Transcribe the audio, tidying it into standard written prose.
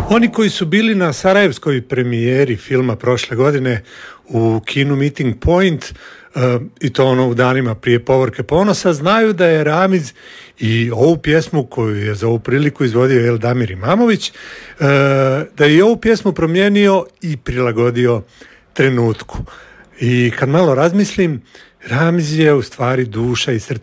Oni koji su bili na sarajevskoj premijeri filma prošle godine u kinu Meeting Point, i to u danima prije Povorke ponosa, znaju da je Ramiz i ovu pjesmu koju je za ovu priliku izvodio Eldamir Imamović, da je i ovu pjesmu promijenio i prilagodio trenutku. I kad malo razmislim, Ramiz je u stvari duša i srce